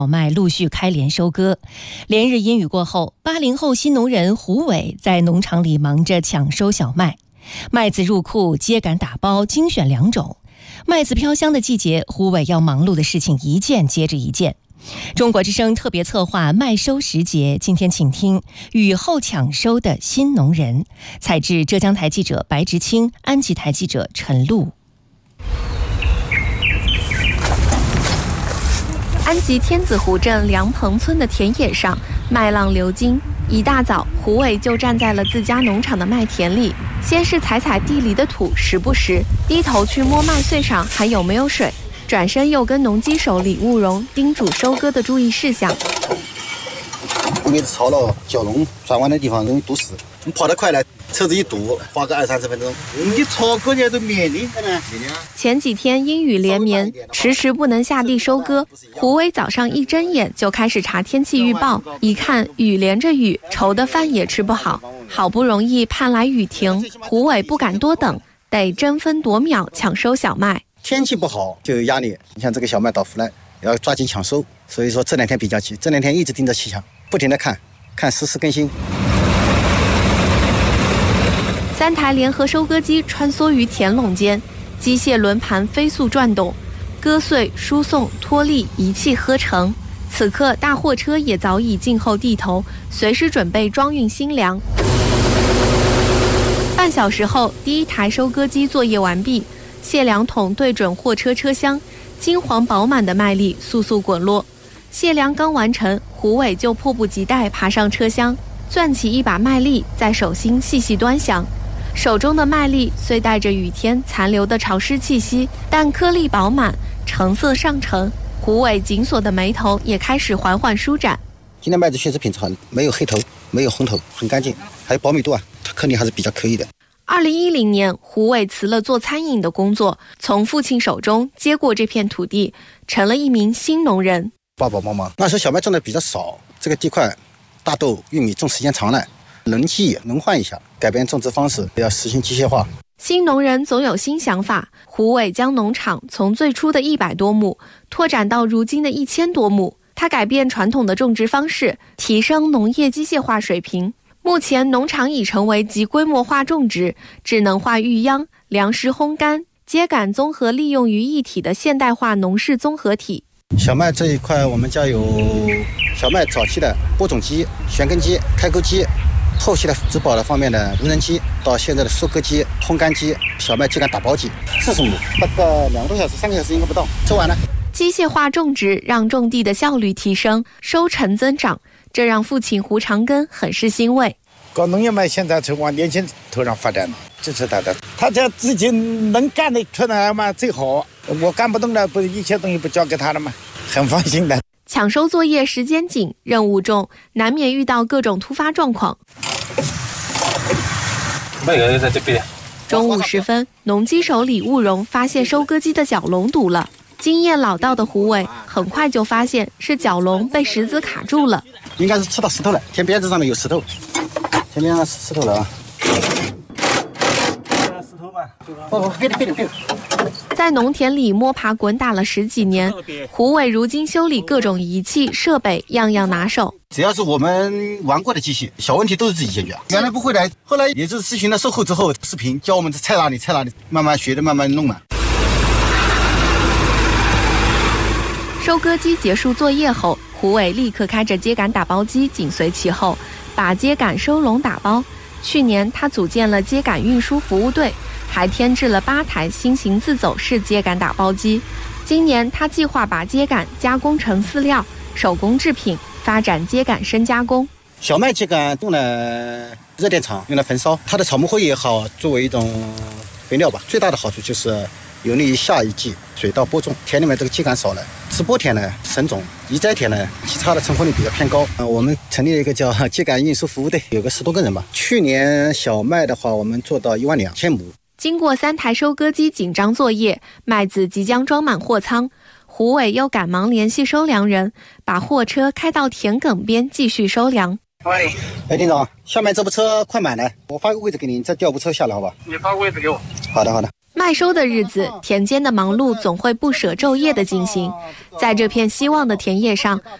小麦陆续开镰收割，连日阴雨过后，80后新农人胡伟在农场里忙着抢收小麦，麦子入库、秸秆打包、精选良种。麦子飘香的季节，胡伟要忙碌的事情一件接着一件。中国之声特别策划麦收时节，今天请听雨后抢收的新农人，采制浙江台记者白直清，安吉台记者陈露。 安吉天子湖镇梁棚村的田野上，麦浪流金。一大早，胡伟就站在了自家农场的麦田里，先是踩踩地里的土，时不时低头去摸麦穗上还有没有水，转身又跟农机手李务荣叮嘱收割的注意事项。 因为超了蛟龙转弯的地方容易堵死，你跑得快了，车子一堵，花个20-30分钟。你超过年都免令的呢。 前几天阴雨连绵，迟迟不能下地收割。胡伟早上一睁眼就开始查天气预报，一看雨连着雨，愁的饭也吃不好。好不容易盼来雨停，胡伟不敢多等，得争分夺秒抢收小麦。 天气不好就有压力，你像这个小麦到湖来，要抓紧抢收。所以说这2天比较急，这2天一直盯着气象，不停地看实时更新。 3台联合收割机穿梭于田垄间，机械轮盘飞速转动，割穗、输送、脱粒一气呵成。此刻，大货车也早已静候地头，随时准备装运新粮。半小时后，第1台收割机作业完毕，卸粮桶对准货车车厢，金黄饱满的麦粒簌簌滚落。卸粮刚完成，胡伟就迫不及待爬上车厢，攥起一把麦粒，在手心细细端详。手中的麦粒虽带着雨天残留的潮湿气息，但颗粒饱满，成色上乘。胡伟紧锁的眉头也开始缓缓舒展。 今天麦子确实品质好，没有黑头，没有红头，很干净，还有保密度啊，颗粒还是比较可以的。 2010年，胡伟辞了做餐饮的工作，从父亲手中接过这片土地，成了一名新农人。 爸爸妈妈那时候小麦种的比较少，这个地块大豆、玉米种时间长了，轮季轮换一下，改变种植方式，要实行机械化。 新农人总有新想法，胡伟将农场从最初的100多亩拓展到如今的1000多亩。他改变传统的种植方式，提升农业机械化水平。目前农场已成为集规模化种植、智能化育秧、粮食烘干、秸秆综合利用于一体的现代化农事综合体。 小麦这一块，我们家有小麦早期的播种机、旋耕机、开沟机，后期的植保的方面的无人机，到现在的收割机、烘干机、小麦秸秆打包机，40亩，大概2个多小时、3个小时应该不到，收完了。 机械化种植让种地的效率提升，收成增长，这让父亲胡长根很是欣慰。 搞农业嘛，现在是往年轻头上发展了，支持他的。他这自己能干的出来嘛最好，我干不动了，不一切东西不交给他了吗？很放心的。 抢收作业时间紧，任务重，难免遇到各种突发状况。 在这边。 中午时分，农机手李务荣发现收割机的角笼堵了。经验老道的胡伟很快就发现是角笼被石子卡住了， 应该是吃到石头了，田边子上面有石头，田边上是石头了啊。 石头吧， 别的。 在农田里摸爬滚打了10几年，胡伟如今修理各种仪器设备样样拿手。 只要是我们玩过的机器，小问题都是自己解决。原来不会的，后来也就是咨询了售后之后，视频教我们菜哪里，慢慢学的，慢慢弄嘛。 收割机结束作业后，胡伟立刻开着秸秆打包机紧随其后，把秸秆收拢打包。去年他组建了秸秆运输服务队，还添置了8台新型自走式秸秆打包机。今年他计划把秸秆加工成饲料、手工制品，发展秸秆深加工。 小麦秸秆用了热电厂，用来焚烧，它的草木灰也好，作为一种肥料吧。最大的好处就是有利于下一季水稻播种，田里面这个秸秆少了，直播田呢省种，移栽田呢其他的成活率比较偏高。我们成立了一个叫秸秆运输服务队，有个10多个人吧。去年小麦的话，我们做到12000亩。 经过3台收割机紧张作业，麦子即将装满货仓。胡伟又赶忙联系收粮人，把货车开到田埂边继续收粮。 喂，丁总，下面这部车快满了，我发个位置给你，再调部车下来好吧？ 你发个位置给我。 好的。 麦收的日子，田间的忙碌总会不舍昼夜地进行。在这片希望的田野上，